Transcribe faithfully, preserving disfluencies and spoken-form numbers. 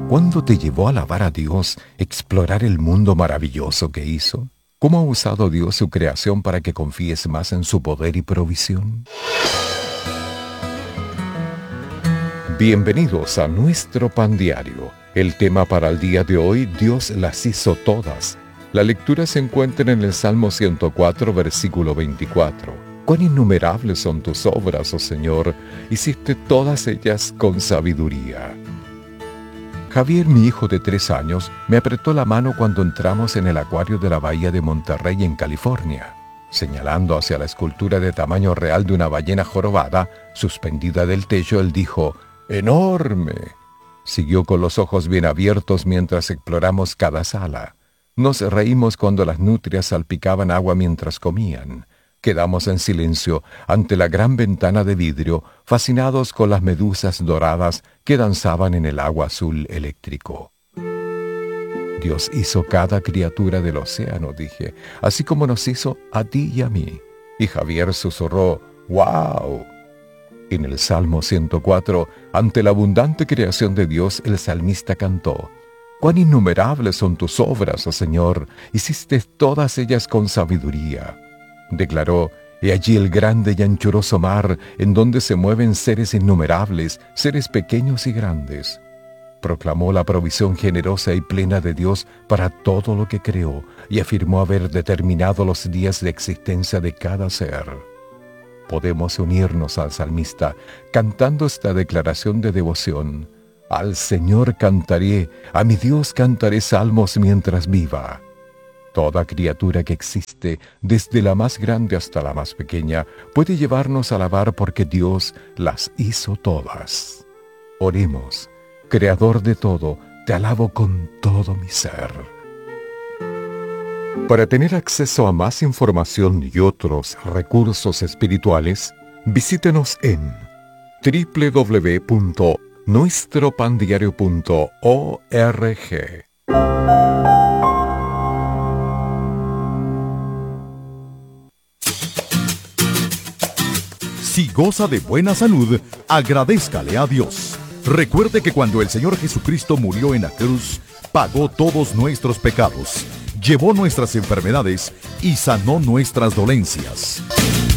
¿Cuándo te llevó a alabar a Dios, explorar el mundo maravilloso que hizo? ¿Cómo ha usado Dios su creación para que confíes más en su poder y provisión? Bienvenidos a nuestro Pan Diario. El tema para el día de hoy, Dios las hizo todas. La lectura se encuentra en el Salmo ciento cuatro, versículo veinticuatro. Cuán innumerables son tus obras, oh Señor, hiciste todas ellas con sabiduría. Javier, mi hijo de tres años, me apretó la mano cuando entramos en el acuario de la bahía de Monterrey, en California. Señalando hacia la escultura de tamaño real de una ballena jorobada, suspendida del techo, él dijo, ¡enorme! Siguió con los ojos bien abiertos mientras exploramos cada sala. Nos reímos cuando las nutrias salpicaban agua mientras comían. Quedamos en silencio ante la gran ventana de vidrio, fascinados con las medusas doradas que danzaban en el agua azul eléctrico. Dios hizo cada criatura del océano, dije, así como nos hizo a ti y a mí. Y Javier susurró, ¡wow! En el Salmo ciento cuatro, ante la abundante creación de Dios, el salmista cantó, «Cuán innumerables son tus obras, oh Señor, hiciste todas ellas con sabiduría». Declaró, «He allí el grande y anchuroso mar, en donde se mueven seres innumerables, seres pequeños y grandes». Proclamó la provisión generosa y plena de Dios para todo lo que creó, y afirmó haber determinado los días de existencia de cada ser. Podemos unirnos al salmista cantando esta declaración de devoción. Al Señor cantaré, a mi Dios cantaré salmos mientras viva. Toda criatura que existe, desde la más grande hasta la más pequeña, puede llevarnos a alabar porque Dios las hizo todas. Oremos, Creador de todo, te alabo con todo mi ser. Para tener acceso a más información y otros recursos espirituales, visítenos en doble u doble u doble u punto nuestro pan diario punto org. Si goza de buena salud, agradézcale a Dios. Recuerde que cuando el Señor Jesucristo murió en la cruz, pagó todos nuestros pecados, llevó nuestras enfermedades y sanó nuestras dolencias.